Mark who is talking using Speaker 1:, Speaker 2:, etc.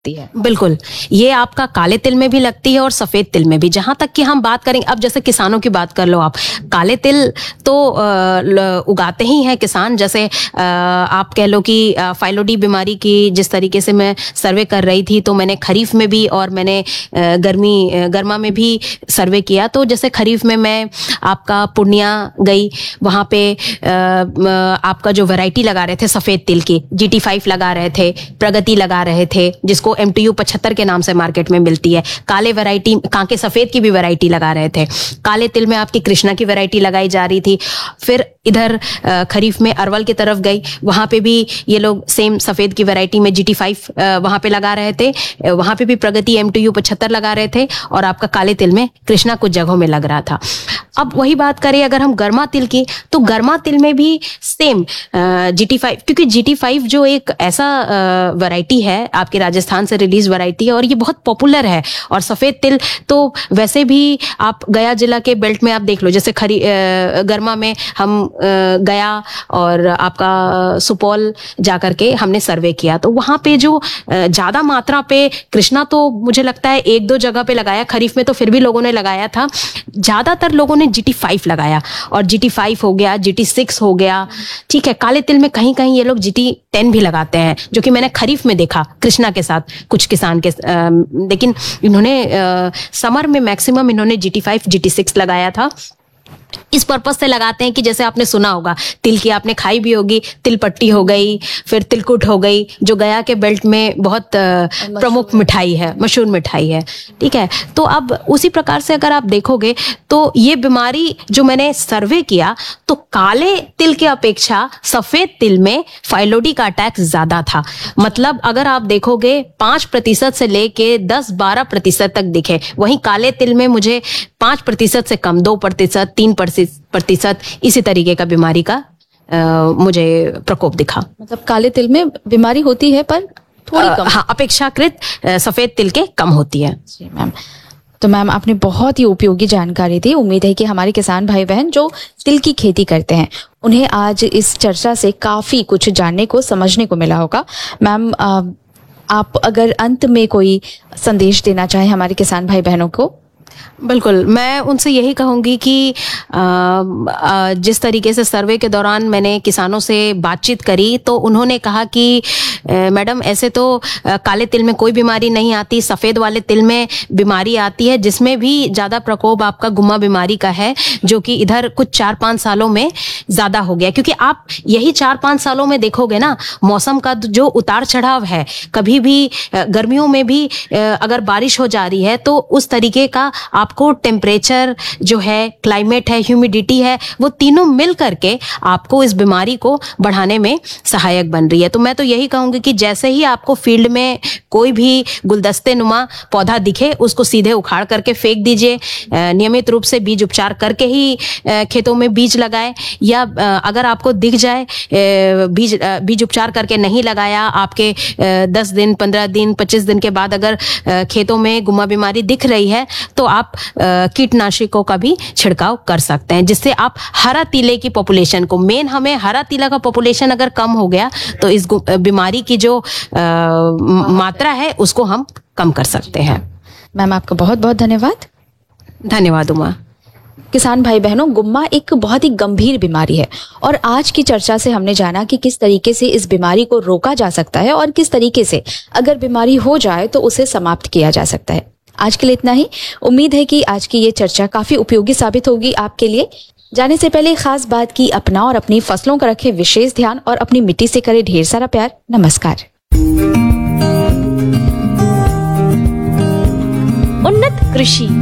Speaker 1: लगती है?
Speaker 2: बिल्कुल, ये आपका काले तिल में भी लगती है और सफेद तिल में भी। जहां तक कि हम बात करेंगे, अब जैसे किसानों की बात कर लो आप, काले तिल तो उगाते ही हैं किसान। जैसे आप कह लो कि फाइलोडी बीमारी की जिस तरीके से मैं सर्वे कर रही थी, तो मैंने खरीफ में भी और मैंने गर्मा में भी सर्वे किया। तो जैसे खरीफ में मैं आपका पूर्णिया गई, वहां पे आपका जो वैरायटी लगा रहे थे सफेद तिल की, GT5 लगा रहे थे, प्रगति लगा रहे थे, जिसको MTU 75 के नाम से मार्केट में मिलती है। काले वैरायटी, कांके सफेद की भी वैरायटी लगा रहे थे। काले तिल में आपकी कृष्णा की वैरायटी लगाई जा रही थी। फिर इधर खरीफ में अरवल की तरफ गई, वहां पे भी ये लोग सेम सफेद की वैरायटी में GT5 वहां पे लगा रहे थे। वहां पे भी प्रगति MTU 75 लगा रहे थे और आपका काले तिल में कृष्णा कुछ जगहों में लग रहा था। अब वही बात करें अगर हम गर्मा तिल की, तो गर्मा तिल में भी सेम GT5, क्योंकि GT5 जो एक ऐसा वैरायटी है, आपके राजस्थान से रिलीज वैरायटी है और ये बहुत पॉपुलर है। और सफेद तिल तो वैसे भी आप गया जिला के बेल्ट में आप देख लो, जैसे गर्मा में हम गया और आपका सुपौल जाकर के हमने सर्वे किया, तो वहां पे जो ज्यादा मात्रा पे कृष्णा, तो मुझे लगता है 1-2 जगह पे लगाया, खरीफ में तो फिर भी लोगों ने लगाया था। ज्यादातर लोगों ने GT5 लगाया, और GT5 हो गया, GT6 हो गया, ठीक है। काले तिल में कहीं कहीं ये लोग GT10 भी लगाते हैं, जो कि मैंने खरीफ में देखा कृष्णा के साथ कुछ किसान के, लेकिन इन्होंने समर में मैक्सिमम इन्होंने GT5 GT6 लगाया था। इस पर्पस से लगाते हैं कि जैसे आपने सुना होगा, तिल की आपने खाई भी होगी, तिल पट्टी हो गई, फिर तिलकुट हो गई, जो गया के बेल्ट में बहुत प्रमुख मिठाई है, मशहूर मिठाई है, ठीक है। तो अब उसी प्रकार से अगर आप देखोगे तो ये बीमारी जो मैंने सर्वे किया, तो काले तिल के अपेक्षा सफेद तिल में फाइलोडी का अटैक ज्यादा था। मतलब अगर आप देखोगे 5% से लेके 10-12% तक दिखे, वहीं काले तिल में मुझे 5% से कम, 2%, 3% इसी तरीके का बीमारी का मुझे प्रकोप दिखा।
Speaker 1: मतलब काले तिल में बीमारी होती है पर थोड़ी कम।
Speaker 2: हाँ, अपेक्षाकृत सफेद तिल के कम होती है।
Speaker 1: जी मैम। तो मैम आपने बहुत ही उपयोगी जानकारी दी। उम्मीद है कि हमारे किसान भाई बहन जो तिल की खेती करते हैं, उन्हें आज इस चर्चा से काफी कुछ जानने को, समझने को मिला होगा। मैम आप अगर अंत में कोई संदेश देना चाहें हमारे किसान भाई बहनों को।
Speaker 2: बिल्कुल, मैं उनसे यही कहूंगी कि जिस तरीके से सर्वे के दौरान मैंने किसानों से बातचीत करी, तो उन्होंने कहा कि मैडम ऐसे तो काले तिल में कोई बीमारी नहीं आती, सफेद वाले तिल में बीमारी आती है, जिसमें भी ज्यादा प्रकोप आपका गुम्मा बीमारी का है, जो कि इधर कुछ 4-5 सालों में ज्यादा हो गया। क्योंकि आप यही 4-5 सालों में देखोगे ना, मौसम का जो उतार चढ़ाव है, कभी भी गर्मियों में भी अगर बारिश हो जा रही है, तो उस तरीके का आपको टेम्परेचर जो है, क्लाइमेट है, ह्यूमिडिटी है, वो तीनों मिल करके आपको इस बीमारी को बढ़ाने में सहायक बन रही है। तो मैं तो यही कहूंगी कि जैसे ही आपको फील्ड में कोई भी गुलदस्ते नुमा पौधा दिखे, उसको सीधे उखाड़ करके फेंक दीजिए। नियमित रूप से बीज उपचार करके ही खेतों में बीज लगाए, या अगर आपको दिख जाए बीज उपचार करके नहीं लगाया, आपके 10 दिन, 15 दिन, 25 दिन के बाद अगर खेतों में गुम्मा बीमारी दिख रही है, तो आप कीटनाशकों का भी छिड़काव कर सकते हैं, जिससे आप हरा तीले की पॉपुलेशन को, मेन हमें हरा तीला का पॉपुलेशन अगर कम हो गया, तो इस बीमारी की जो मात्रा है उसको हम कम कर सकते हैं।
Speaker 1: मैम आपका बहुत बहुत धन्यवाद।
Speaker 2: धन्यवाद उमा।
Speaker 1: किसान भाई बहनों, गुम्मा एक बहुत ही गंभीर बीमारी है और आज की चर्चा से हमने जाना कि किस तरीके से इस बीमारी को रोका जा सकता है और किस तरीके से अगर बीमारी हो जाए तो उसे समाप्त किया जा सकता है। आज के लिए इतना ही। उम्मीद है कि आज की ये चर्चा काफी उपयोगी साबित होगी आपके लिए। जाने से पहले खास बात की अपना और अपनी फसलों का रखें विशेष ध्यान और अपनी मिट्टी से करें ढेर सारा प्यार। नमस्कार।
Speaker 3: उन्नत कृषि।